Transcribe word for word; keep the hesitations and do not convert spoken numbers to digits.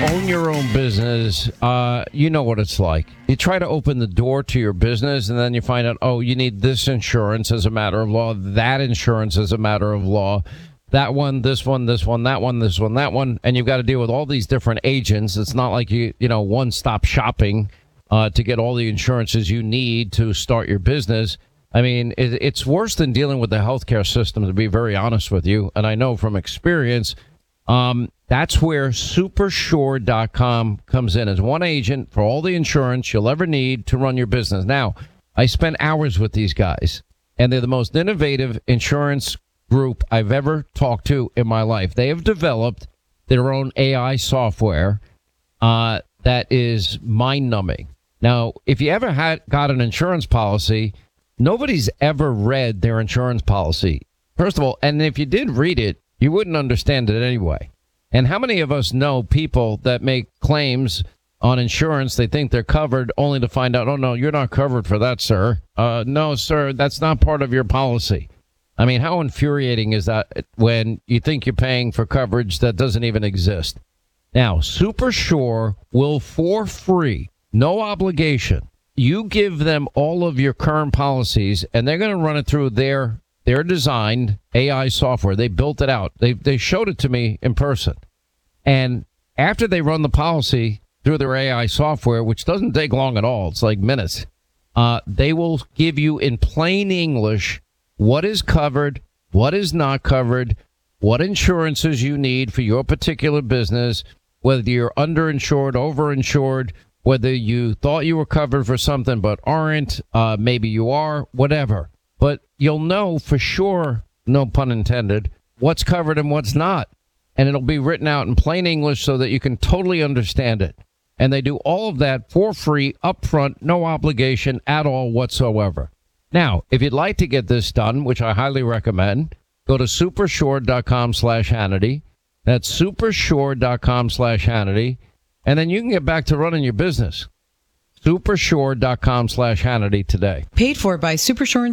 own your own business, uh, you know what it's like. You try to open the door to your business, and then you find out, oh, you need this insurance as a matter of law, that insurance as a matter of law, that one, this one, this one, that one, this one, that one, and you've got to deal with all these different agents. It's not like you, you know, one-stop shopping uh, to get all the insurances you need to start your business. I mean, it, it's worse than dealing with the healthcare system, to be very honest with you, and I know from experience. Um, that's where Supersure dot com comes in as one agent for all the insurance you'll ever need to run your business. Now, I spent hours with these guys, and they're the most innovative insurance group I've ever talked to in my life. They have developed their own A I software uh, that is mind-numbing. Now, if you ever had got an insurance policy, nobody's ever read their insurance policy. First of all, and if you did read it, you wouldn't understand it anyway. And how many of us know people that make claims on insurance? They think they're covered only to find out, oh, no, you're not covered for that, sir. Uh, no, sir, that's not part of your policy. I mean, how infuriating is that when you think you're paying for coverage that doesn't even exist? Now, Supersure will, for free, no obligation, you give them all of your current policies, and they're going to run it through their Their designed A I software. They built it out. They they showed it to me in person. And after they run the policy through their A I software, which doesn't take long at all, it's like minutes, uh, they will give you in plain English what is covered, what is not covered, what insurances you need for your particular business, whether you're underinsured, overinsured, whether you thought you were covered for something but aren't, uh, maybe you are, whatever. But you'll know for sure, no pun intended, what's covered and what's not. And it'll be written out in plain English so that you can totally understand it. And they do all of that for free, up front, no obligation at all whatsoever. Now, if you'd like to get this done, which I highly recommend, go to Supersure dot com slash Hannity. That's Supersure dot com slash Hannity. And then you can get back to running your business. Supersure dot com slash Hannity today. Paid for by Supersure